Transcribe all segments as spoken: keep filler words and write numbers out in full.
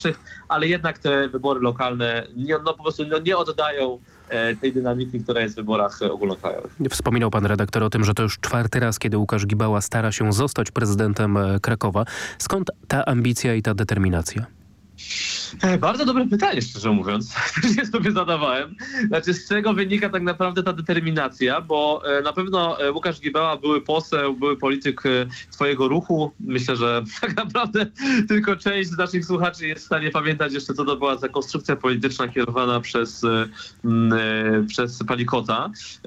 ale jednak te wybory lokalne nie, no, po prostu no, nie oddają tej dynamiki, która jest w wyborach ogólnokrajowych. Wspominał pan redaktor o tym, że to już czwarty raz, kiedy Łukasz Gibała stara się zostać prezydentem Krakowa. Skąd ta ambicja i ta determinacja? Bardzo dobre pytanie, szczerze mówiąc. Też je sobie zadawałem. Znaczy, z czego wynika tak naprawdę ta determinacja, bo na pewno Łukasz Gibała, były poseł, były polityk swojego ruchu. Myślę, że tak naprawdę tylko część z naszych słuchaczy jest w stanie pamiętać jeszcze, co to była za konstrukcja polityczna kierowana przez, przez Palikota.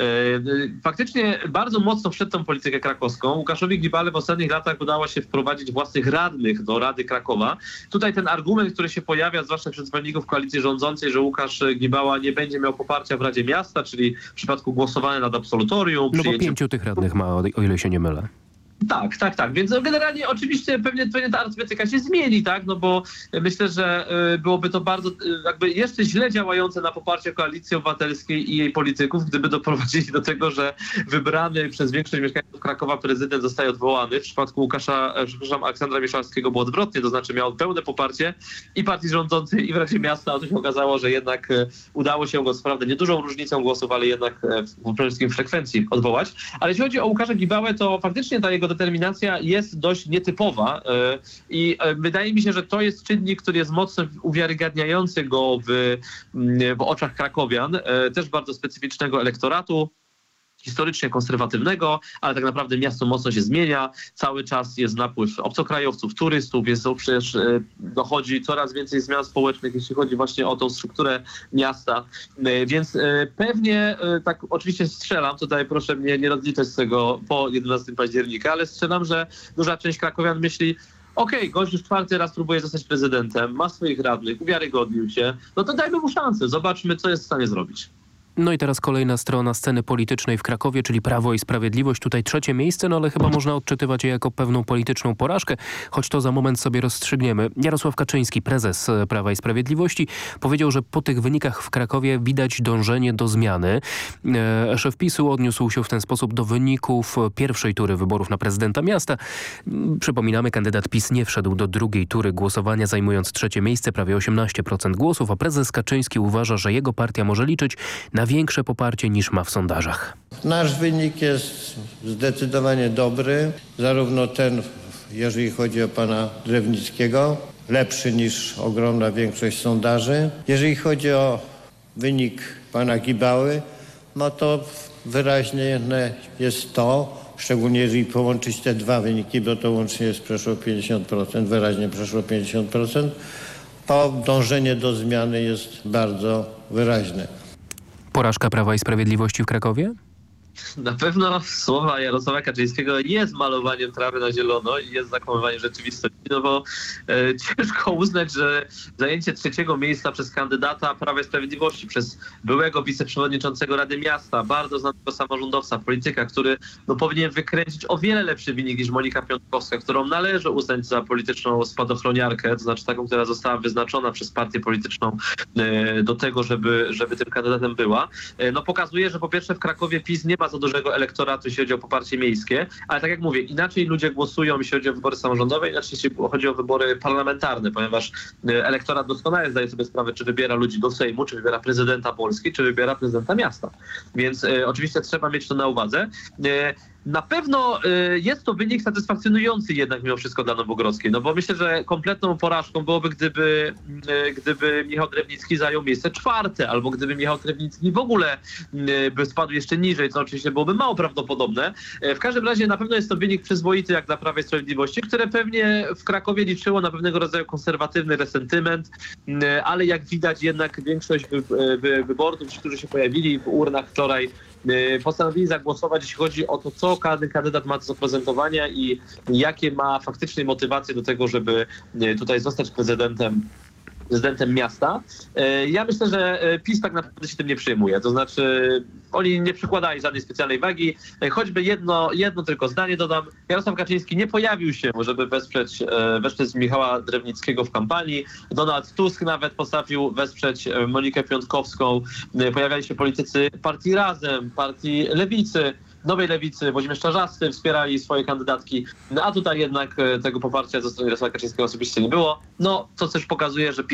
Faktycznie bardzo mocno przed tą politykę krakowską Łukaszowi Gibale w ostatnich latach udało się wprowadzić własnych radnych do Rady Krakowa. Tutaj ten argument, który się pojawia, zwłaszcza wśród zwolenników koalicji rządzącej, że Łukasz Gibała nie będzie miał poparcia w Radzie Miasta, czyli w przypadku głosowania nad absolutorium. No bo pięciu tych radnych ma, o ile się nie mylę. Tak, tak, tak. Więc generalnie oczywiście pewnie, pewnie ta arytmetyka się zmieni, tak? No bo myślę, że byłoby to bardzo jakby jeszcze źle działające na poparcie Koalicji Obywatelskiej i jej polityków, gdyby doprowadzili do tego, że wybrany przez większość mieszkańców Krakowa prezydent zostaje odwołany. W przypadku Łukasza, przepraszam, Aleksandra Miszalskiego było odwrotnie, to znaczy miał pełne poparcie i partii rządzącej, i w Radzie Miasta. A to się okazało, że jednak udało się go, co prawda niedużą różnicą głosów, ale jednak w przede wszystkim frekwencji odwołać. Ale jeśli chodzi o Łukasza Gibałę, to faktycznie ta jego determinacja jest dość nietypowa i wydaje mi się, że to jest czynnik, który jest mocno uwiarygadniający go w, w oczach krakowian, też bardzo specyficznego elektoratu, historycznie konserwatywnego, ale tak naprawdę miasto mocno się zmienia. Cały czas jest napływ obcokrajowców, turystów, jest to przecież dochodzi coraz więcej zmian społecznych, jeśli chodzi właśnie o tą strukturę miasta. Więc pewnie, tak oczywiście strzelam, tutaj proszę mnie nie rozliczać z tego po jedenastego października, ale strzelam, że duża część krakowian myśli: okej, okay, gość już czwarty raz próbuje zostać prezydentem, ma swoich radnych, uwiarygodnił się, no to dajmy mu szansę, zobaczmy, co jest w stanie zrobić. No i teraz kolejna strona sceny politycznej w Krakowie, czyli Prawo i Sprawiedliwość. Tutaj trzecie miejsce, no ale chyba można odczytywać je jako pewną polityczną porażkę, choć to za moment sobie rozstrzygniemy. Jarosław Kaczyński, prezes Prawa i Sprawiedliwości, powiedział, że po tych wynikach w Krakowie widać dążenie do zmiany. E, szef PiSu odniósł się w ten sposób do wyników pierwszej tury wyborów na prezydenta miasta. Przypominamy, kandydat PiS nie wszedł do drugiej tury głosowania, zajmując trzecie miejsce, prawie osiemnaście procent głosów, a prezes Kaczyński uważa, że jego partia może liczyć na większe poparcie niż ma w sondażach. Nasz wynik jest zdecydowanie dobry, zarówno ten, jeżeli chodzi o pana Drewnickiego, lepszy niż ogromna większość sondaży. Jeżeli chodzi o wynik pana Gibały, no to wyraźnie jest to, szczególnie jeżeli połączyć te dwa wyniki, bo to łącznie jest przeszło pięćdziesiąt procent, wyraźnie przeszło pięćdziesiąt procent, to dążenie do zmiany jest bardzo wyraźne. Porażka Prawa i Sprawiedliwości w Krakowie? Na pewno słowa Jarosława Kaczyńskiego jest malowaniem trawy na zielono i jest zakłamywaniem rzeczywistości, no bo e, ciężko uznać, że zajęcie trzeciego miejsca przez kandydata Prawa i Sprawiedliwości, przez byłego wiceprzewodniczącego Rady Miasta, bardzo znanego samorządowca, polityka, który no, powinien wykręcić o wiele lepszy wynik niż Monika Piątkowska, którą należy uznać za polityczną spadochroniarkę, to znaczy taką, która została wyznaczona przez partię polityczną e, do tego, żeby, żeby tym kandydatem była. E, no pokazuje, że po pierwsze w Krakowie PiS nie ma za dużego elektoratu, jeśli chodzi o poparcie miejskie, ale tak jak mówię, inaczej ludzie głosują, jeśli chodzi o wybory samorządowe, inaczej jeśli chodzi o wybory parlamentarne, ponieważ elektorat doskonale zdaje sobie sprawę, czy wybiera ludzi do Sejmu, czy wybiera prezydenta Polski, czy wybiera prezydenta miasta. Więc e, oczywiście trzeba mieć to na uwadze. E, Na pewno y, jest to wynik satysfakcjonujący jednak mimo wszystko dla Nowogrodzkiej, no bo myślę, że kompletną porażką byłoby, gdyby, y, gdyby Michał Drewnicki zajął miejsce czwarte, albo gdyby Michał Drewnicki w ogóle y, by spadł jeszcze niżej, co oczywiście byłoby mało prawdopodobne. Y, w każdym razie na pewno jest to wynik przyzwoity jak dla Prawa i Sprawiedliwości, które pewnie w Krakowie liczyło na pewnego rodzaju konserwatywny resentyment, y, ale jak widać jednak większość wy, wy, wyborców, którzy się pojawili w urnach wczoraj, postanowili zagłosować, jeśli chodzi o to, co każdy kandydat ma do zaprezentowania i jakie ma faktycznie motywacje do tego, żeby tutaj zostać prezydentem prezydentem miasta. Ja myślę, że PiS tak naprawdę się tym nie przejmuje. To znaczy oni nie przykładali żadnej specjalnej wagi. Choćby jedno, jedno tylko zdanie dodam. Jarosław Kaczyński nie pojawił się, żeby wesprzeć, wesprzeć Michała Drewnickiego w kampanii. Donald Tusk nawet postawił wesprzeć Monikę Piątkowską. Pojawiali się politycy partii Razem, partii Lewicy. Nowej Lewicy, Włodzimierz Czarzasty wspierali swoje kandydatki, no a tutaj jednak tego poparcia ze strony Jarosława Kaczyńskiego osobiście nie było. No, to też pokazuje, że